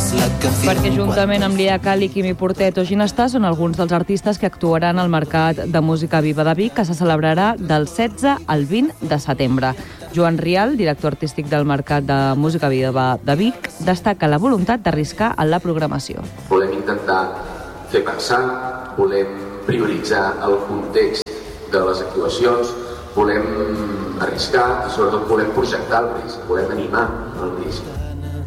Perquè juntament amb Lia Cali, Quimi Portet o Ginestà són alguns dels artistes que actuaran al Mercat de Música Viva de Vic, que se celebrarà del 16 al 20 de setembre. Joan Rial, director artístic del Mercat de Música Viva de Vic, destaca la voluntat d'arriscar en la programació. Volem intentar fer pensar, volem prioritzar el context de les actuacions, volem arriscar i sobretot volem projectar el risc, volem animar el risc.